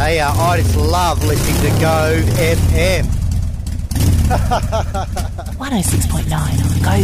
Hey, I just love listening to Go FM. 106.9 Go